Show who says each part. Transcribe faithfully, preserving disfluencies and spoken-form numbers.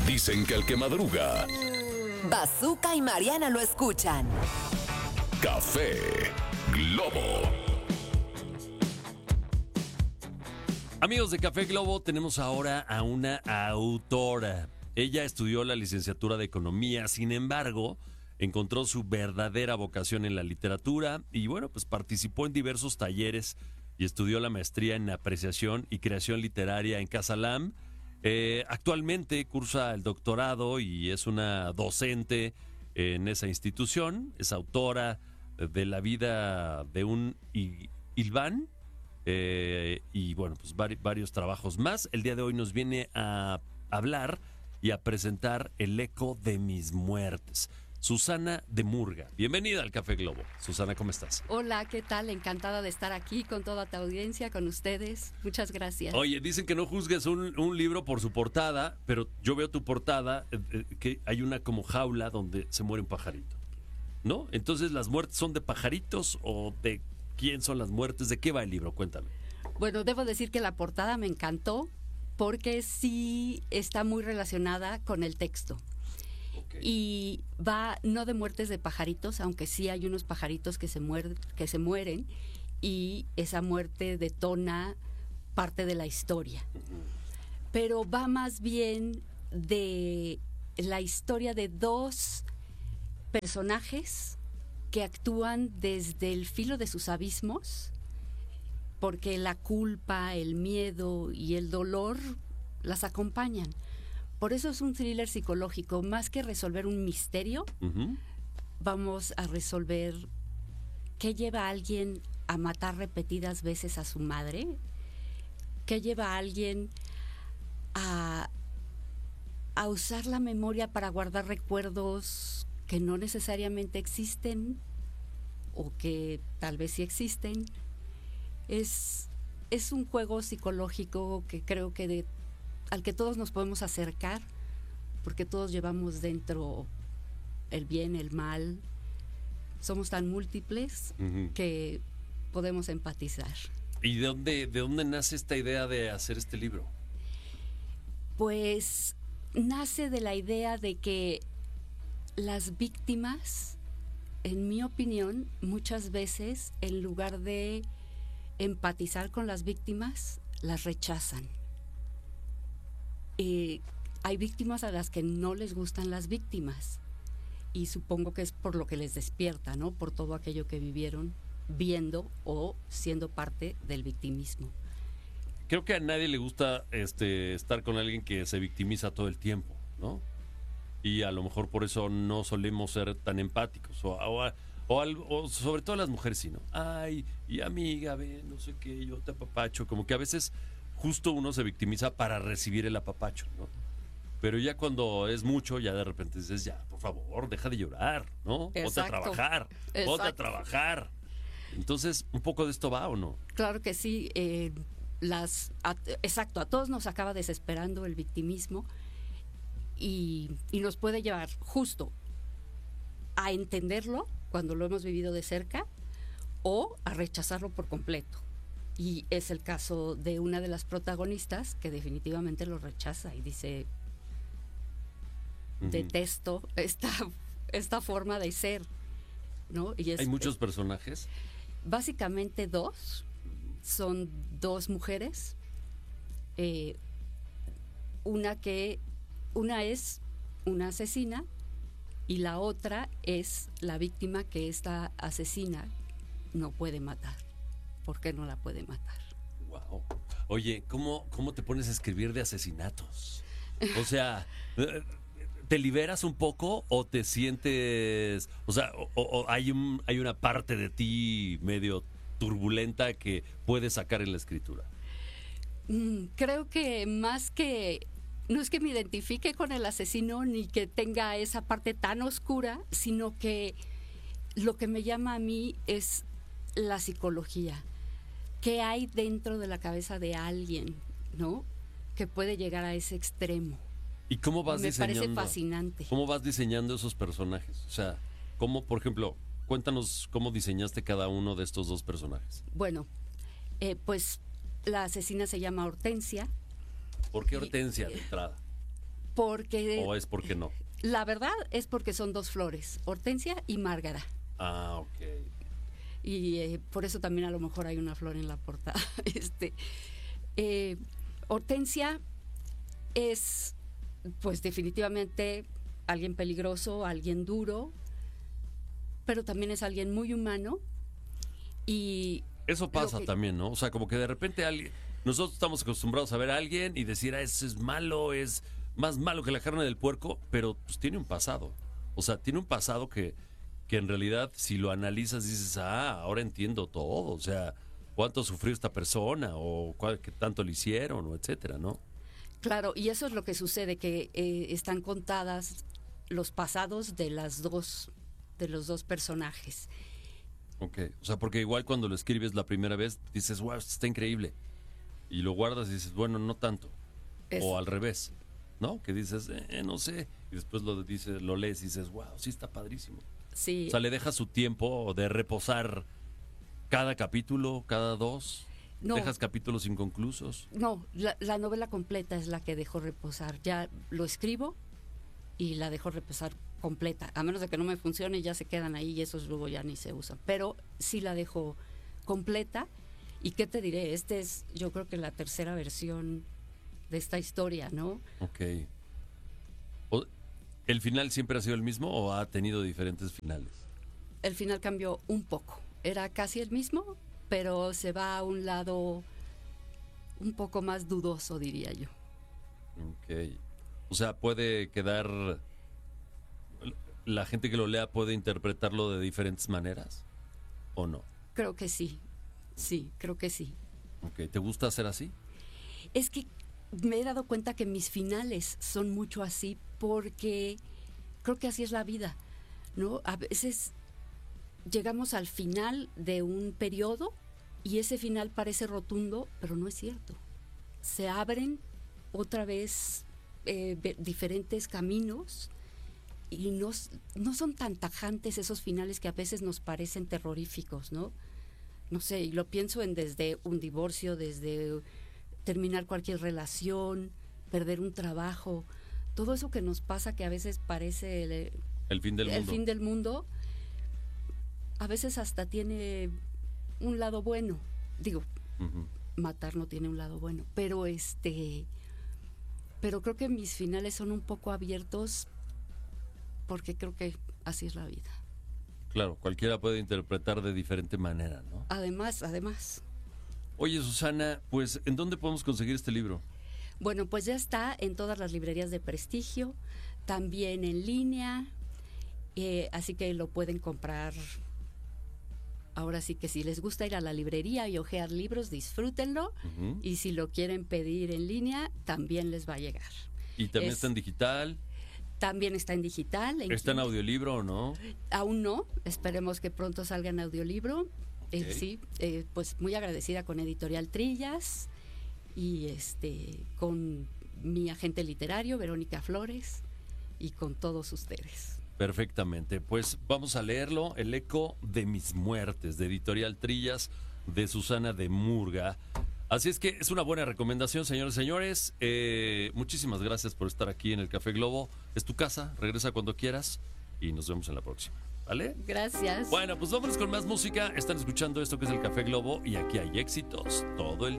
Speaker 1: Dicen que el que madruga,
Speaker 2: Bazooka y Mariana lo escuchan.
Speaker 1: Café Globo.
Speaker 3: Amigos de Café Globo, tenemos ahora a una autora. Ella estudió la licenciatura de Economía, sin embargo, encontró su verdadera vocación en la literatura y, bueno, pues participó en diversos talleres y estudió la maestría en Apreciación y Creación Literaria en Casa Lam. Eh, actualmente cursa el doctorado y es una docente en esa institución. Es autora de La vida de un Ilván. Eh, y bueno, pues vari, varios trabajos más. El día de hoy nos viene a hablar y a presentar El eco de mis muertes. Susana de Murga, bienvenida al Café Globo. Susana, ¿cómo estás?
Speaker 4: Hola, ¿qué tal? Encantada de estar aquí con toda tu audiencia, con ustedes. Muchas gracias.
Speaker 3: Oye, dicen que no juzgues un, un libro por su portada, pero yo veo tu portada, eh, eh, que hay una como jaula donde se muere un pajarito, ¿no? Entonces, ¿las muertes son de pajaritos o de quién son las muertes? ¿De qué va el libro? Cuéntame.
Speaker 4: Bueno, debo decir que la portada me encantó porque sí está muy relacionada con el texto. Okay. Y va no de muertes de pajaritos, aunque sí hay unos pajaritos que se, muer- que se mueren y esa muerte detona parte de la historia. Uh-huh. Pero va más bien de la historia de dos personajes que actúan desde el filo de sus abismos, porque la culpa, el miedo y el dolor las acompañan. Por eso es un thriller psicológico. Más que resolver un misterio, uh-huh. vamos a resolver qué lleva a alguien a matar repetidas veces a su madre, qué lleva a alguien a, a usar la memoria para guardar recuerdos que no necesariamente existen o que tal vez sí existen. Es, es un juego psicológico que creo que de al que todos nos podemos acercar, porque todos llevamos dentro el bien, el mal. Somos tan múltiples uh-huh. que podemos empatizar.
Speaker 3: ¿Y de dónde, de dónde nace esta idea de hacer este libro?
Speaker 4: Pues nace de la idea de que las víctimas, en mi opinión, muchas veces, en lugar de empatizar con las víctimas, las rechazan. Eh, hay víctimas a las que no les gustan las víctimas y supongo que es por lo que les despierta, ¿no? Por todo aquello que vivieron viendo o siendo parte del victimismo.
Speaker 3: Creo que a nadie le gusta este, estar con alguien que se victimiza todo el tiempo, ¿no? Y a lo mejor por eso no solemos ser tan empáticos o, o, o, algo, o sobre todo las mujeres, sí, ¿no? Ay, y amiga, ve, no sé qué, yo te apapacho, como que a veces justo uno se victimiza para recibir el apapacho, ¿no? Pero ya cuando es mucho, ya de repente dices, ya, por favor, deja de llorar, ¿no? Ponte a trabajar, ponte a trabajar. Entonces, ¿un poco de esto va o no?
Speaker 4: Claro que sí. Eh, las, a, exacto, a todos nos acaba desesperando el victimismo y, y nos puede llevar justo a entenderlo cuando lo hemos vivido de cerca o a rechazarlo por completo. Y es el caso de una de las protagonistas que definitivamente lo rechaza y dice, uh-huh. detesto esta, esta forma de ser, ¿no? Y es,
Speaker 3: ¿hay muchos personajes?
Speaker 4: Básicamente dos. Son dos mujeres. Eh, una que, una es una asesina y la otra es la víctima que esta asesina no puede matar. ¿Por qué no la puede matar?
Speaker 3: Wow. Oye, ¿cómo, cómo te pones a escribir de asesinatos? O sea, ¿te liberas un poco o te sientes, o sea, o, o hay un hay una parte de ti medio turbulenta que puedes sacar en la escritura?
Speaker 4: Mm, creo que más que no es que me identifique con el asesino ni que tenga esa parte tan oscura, sino que lo que me llama a mí es la psicología. ¿Qué hay dentro de la cabeza de alguien, ¿no? Que puede llegar a ese extremo.
Speaker 3: ¿Y cómo vas
Speaker 4: Me
Speaker 3: diseñando?
Speaker 4: Me parece fascinante.
Speaker 3: ¿Cómo vas diseñando esos personajes? O sea, ¿cómo, por ejemplo, cuéntanos cómo diseñaste cada uno de estos dos personajes?
Speaker 4: Bueno, eh, pues la asesina se llama Hortensia.
Speaker 3: ¿Por qué Hortensia de entrada?
Speaker 4: Porque
Speaker 3: ¿O es porque no?
Speaker 4: la verdad es porque son dos flores, Hortensia y Márgara.
Speaker 3: Ah, ok.
Speaker 4: Y eh, por eso también a lo mejor hay una flor en la portada. este, eh, Hortensia es, pues definitivamente alguien peligroso, alguien duro, pero también es alguien muy humano. Y
Speaker 3: Eso pasa
Speaker 4: que,
Speaker 3: también, ¿no? O sea, como que de repente alguien, nosotros estamos acostumbrados a ver a alguien y decir, ah, ese es malo, es más malo que la carne del puerco, pero pues tiene un pasado. O sea, tiene un pasado que, que en realidad, si lo analizas, dices, ah, ahora entiendo todo. O sea, cuánto sufrió esta persona o cuál, qué tanto le hicieron, o etcétera, ¿no?
Speaker 4: claro, y eso es lo que sucede, que eh, están contadas los pasados de las dos, de los dos personajes.
Speaker 3: Ok, o sea, porque igual cuando lo escribes la primera vez, dices, wow, esto está increíble. Y lo guardas y dices, bueno, no tanto.
Speaker 4: Es-
Speaker 3: O al revés, ¿no? Que dices, eh, no sé. Y después lo dices, lo lees y dices, wow, sí está padrísimo.
Speaker 4: Sí.
Speaker 3: O sea, le dejas su tiempo de reposar cada capítulo, cada dos.
Speaker 4: No.
Speaker 3: Dejas capítulos inconclusos.
Speaker 4: No, la, la novela completa es la que dejo reposar. Ya lo escribo y la dejo reposar completa. A menos de que no me funcione, ya se quedan ahí y esos luego ya ni se usan. Pero sí la dejo completa. ¿Y qué te diré? Este es, yo creo que la tercera versión de esta historia, ¿no?
Speaker 3: Ok. O- ¿El final siempre ha sido el mismo o ha tenido diferentes finales?
Speaker 4: El final cambió un poco. Era casi el mismo, pero se va a un lado un poco más dudoso, diría yo.
Speaker 3: Ok. O sea, puede quedar... ¿La gente que lo lea puede interpretarlo de diferentes maneras? ¿O no?
Speaker 4: Creo que sí. Sí, creo que sí.
Speaker 3: Ok. ¿Te gusta hacer así?
Speaker 4: Es que me he dado cuenta que mis finales son mucho así porque creo que así es la vida, ¿no? A veces llegamos al final de un periodo y ese final parece rotundo, pero no es cierto. Se abren otra vez eh, ve- diferentes caminos y no, s- no son tan tajantes esos finales que a veces nos parecen terroríficos, ¿no? No sé, y lo pienso en desde un divorcio, desde terminar cualquier relación, perder un trabajo, todo eso que nos pasa que a veces parece el,
Speaker 3: El fin del
Speaker 4: el
Speaker 3: mundo.
Speaker 4: fin del mundo, a veces hasta tiene un lado bueno. Digo,
Speaker 3: Ujú.
Speaker 4: matar no tiene un lado bueno, pero este, pero creo que mis finales son un poco abiertos porque creo que así es la vida.
Speaker 3: Claro, cualquiera puede interpretar de diferente manera, ¿no?
Speaker 4: Además, además.
Speaker 3: Oye, Susana, pues, ¿en dónde podemos conseguir este libro?
Speaker 4: Bueno, pues ya está en todas las librerías de prestigio, también en línea, eh, así que lo pueden comprar. Ahora sí que si les gusta ir a la librería y hojear libros, disfrútenlo.
Speaker 3: Ujú.
Speaker 4: Y si lo quieren pedir en línea, también les va a llegar.
Speaker 3: Y también
Speaker 4: Es-
Speaker 3: está en digital.
Speaker 4: También está en digital.
Speaker 3: ¿Está en
Speaker 4: Kindle.
Speaker 3: audiolibro o no?
Speaker 4: Aún no, esperemos que pronto salga en audiolibro. Eh,
Speaker 3: Ok.
Speaker 4: sí, eh, pues muy agradecida con Editorial Trillas y este con mi agente literario, Verónica Flores, y con todos ustedes.
Speaker 3: Perfectamente. Pues vamos a leerlo. El eco de mis muertes, de Editorial Trillas, de Susana de Murga. Así es que es una buena recomendación, señores y señores. Eh, muchísimas gracias por estar aquí en el Café Globo. Es tu casa, regresa cuando quieras y nos vemos en la próxima. ¿Vale?
Speaker 4: Gracias.
Speaker 3: Bueno, pues vámonos con más música. Están escuchando esto que es el Café Globo y aquí hay éxitos todo el